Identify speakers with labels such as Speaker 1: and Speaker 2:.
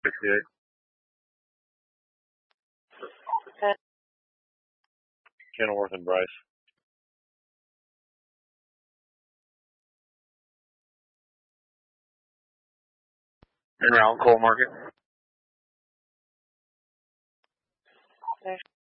Speaker 1: 68. Kenilworth and Bryce. And around Coal Market.